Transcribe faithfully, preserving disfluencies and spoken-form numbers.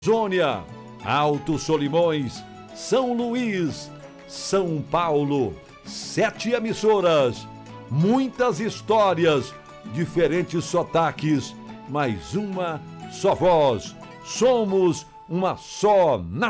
Amazônia, Alto Solimões, São Luís, São Paulo, sete emissoras, muitas histórias, diferentes sotaques, mas uma só voz. Somos uma só nação.